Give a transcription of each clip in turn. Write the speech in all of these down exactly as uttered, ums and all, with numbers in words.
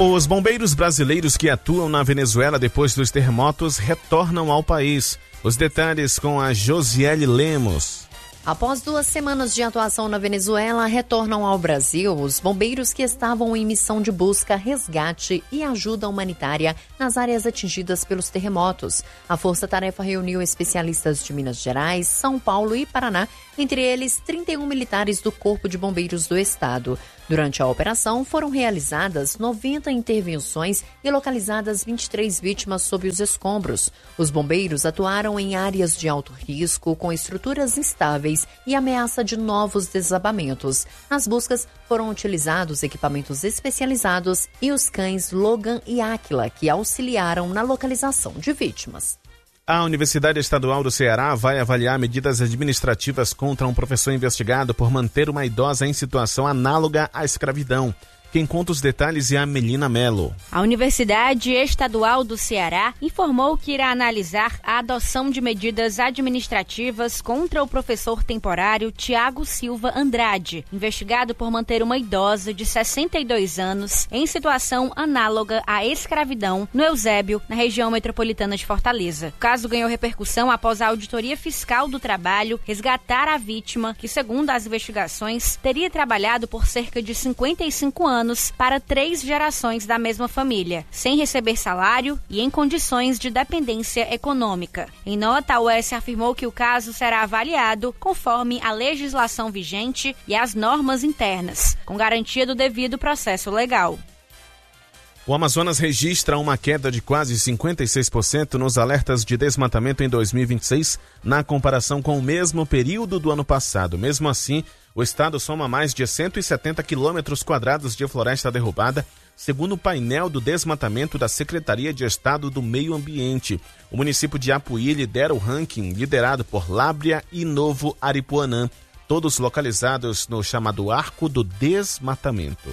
Os bombeiros brasileiros que atuam na Venezuela depois dos terremotos retornam ao país. Os detalhes com a Josiele Lemos. Após duas semanas de atuação na Venezuela, retornam ao Brasil os bombeiros que estavam em missão de busca, resgate e ajuda humanitária nas áreas atingidas pelos terremotos. A Força-Tarefa reuniu especialistas de Minas Gerais, São Paulo e Paraná, entre eles trinta e um militares do Corpo de Bombeiros do Estado. Durante a operação, foram realizadas noventa intervenções e localizadas vinte e três vítimas sob os escombros. Os bombeiros atuaram em áreas de alto risco, com estruturas instáveis e ameaça de novos desabamentos. Nas buscas, foram utilizados equipamentos especializados e os cães Logan e Áquila, que auxiliaram na localização de vítimas. A Universidade Estadual do Ceará vai avaliar medidas administrativas contra um professor investigado por manter uma idosa em situação análoga à escravidão. Quem conta os detalhes é a Melina Mello. A Universidade Estadual do Ceará informou que irá analisar a adoção de medidas administrativas contra o professor temporário Tiago Silva Andrade, investigado por manter uma idosa de sessenta e dois anos em situação análoga à escravidão no Eusébio, na região metropolitana de Fortaleza. O caso ganhou repercussão após a Auditoria Fiscal do Trabalho resgatar a vítima, que, segundo as investigações, teria trabalhado por cerca de cinquenta e cinco anos para três gerações da mesma família, sem receber salário e em condições de dependência econômica. Em nota, a U E S afirmou que o caso será avaliado conforme a legislação vigente e as normas internas, com garantia do devido processo legal. O Amazonas registra uma queda de quase cinquenta e seis por cento nos alertas de desmatamento em dois mil e vinte e seis, na comparação com o mesmo período do ano passado. Mesmo assim, o estado soma mais de cento e setenta quilômetros quadrados de floresta derrubada, segundo o painel do desmatamento da Secretaria de Estado do Meio Ambiente. O município de Apuí lidera o ranking, liderado por Lábrea e Novo Aripuanã, todos localizados no chamado Arco do Desmatamento.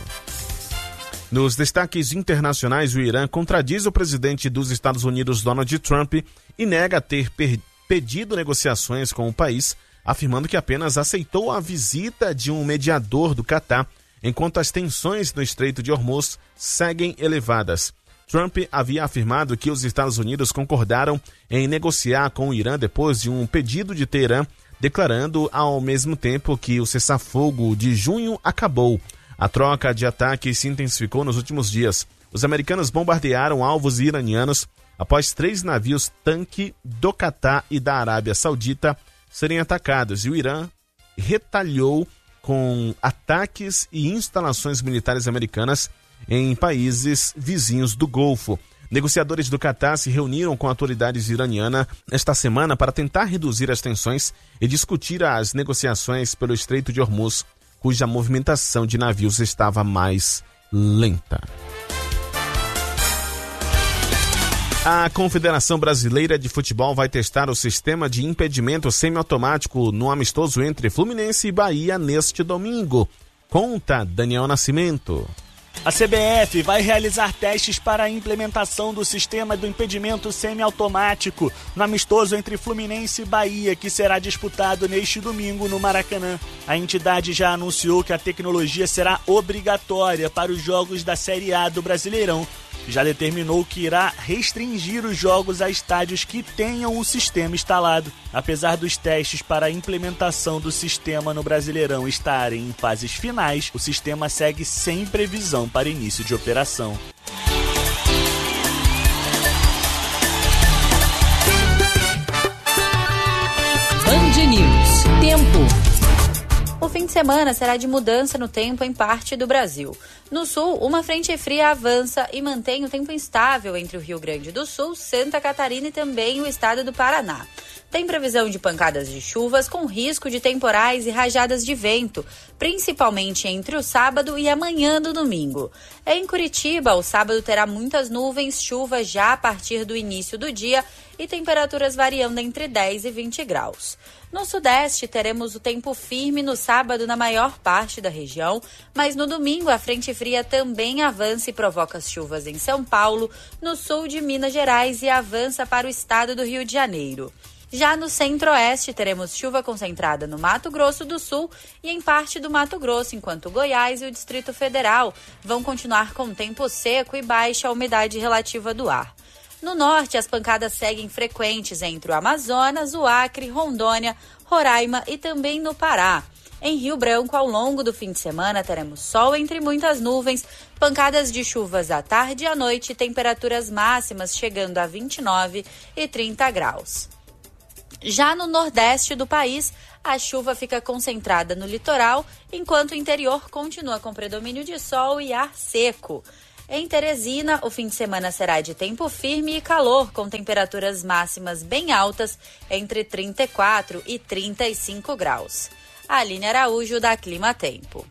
Nos destaques internacionais, o Irã contradiz o presidente dos Estados Unidos, Donald Trump, e nega ter per- pedido negociações com o país, afirmando que apenas aceitou a visita de um mediador do Catar, enquanto as tensões no Estreito de Hormuz seguem elevadas. Trump havia afirmado que os Estados Unidos concordaram em negociar com o Irã depois de um pedido de Teherã, declarando ao mesmo tempo que o cessar-fogo de junho acabou. A troca de ataques se intensificou nos últimos dias. Os americanos bombardearam alvos iranianos após três navios tanque do Catar e da Arábia Saudita serem atacados, e o Irã retalhou com ataques e instalações militares americanas em países vizinhos do Golfo. Negociadores do Catar se reuniram com autoridades iranianas esta semana para tentar reduzir as tensões e discutir as negociações pelo Estreito de Hormuz, cuja movimentação de navios estava mais lenta. A Confederação Brasileira de Futebol vai testar o sistema de impedimento semiautomático no amistoso entre Fluminense e Bahia neste domingo. Conta Daniel Nascimento. A C B F vai realizar testes para a implementação do sistema do impedimento semiautomático no amistoso entre Fluminense e Bahia, que será disputado neste domingo no Maracanã. A entidade já anunciou que a tecnologia será obrigatória para os jogos da Série A do Brasileirão. Já determinou que irá restringir os jogos a estádios que tenham o sistema instalado. Apesar dos testes para a implementação do sistema no Brasileirão estarem em fases finais, o sistema segue sem previsão para início de operação. Band News. Tempo. O fim de semana será de mudança no tempo em parte do Brasil. No sul, uma frente fria avança e mantém o tempo instável entre o Rio Grande do Sul, Santa Catarina e também o estado do Paraná. Tem previsão de pancadas de chuvas com risco de temporais e rajadas de vento, principalmente entre o sábado e amanhã do domingo. Em Curitiba, o sábado terá muitas nuvens, chuva já a partir do início do dia e temperaturas variando entre dez e vinte graus. No sudeste, teremos o tempo firme no sábado na maior parte da região, mas no domingo a frente fria também avança e provoca chuvas em São Paulo, no sul de Minas Gerais e avança para o estado do Rio de Janeiro. Já no centro-oeste, teremos chuva concentrada no Mato Grosso do Sul e em parte do Mato Grosso, enquanto Goiás e o Distrito Federal vão continuar com tempo seco e baixa umidade relativa do ar. No norte, as pancadas seguem frequentes entre o Amazonas, o Acre, Rondônia, Roraima e também no Pará. Em Rio Branco, ao longo do fim de semana, teremos sol entre muitas nuvens, pancadas de chuvas à tarde e à noite e temperaturas máximas chegando a vinte e nove e trinta graus. Já no nordeste do país, a chuva fica concentrada no litoral, enquanto o interior continua com predomínio de sol e ar seco. Em Teresina, o fim de semana será de tempo firme e calor, com temperaturas máximas bem altas, entre trinta e quatro e trinta e cinco graus. Aline Araújo, da Clima Tempo.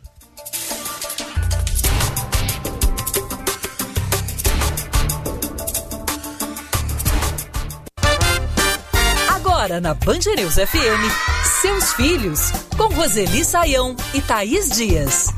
Agora na Band News F M, seus filhos, com Roseli Saião e Thaís Dias.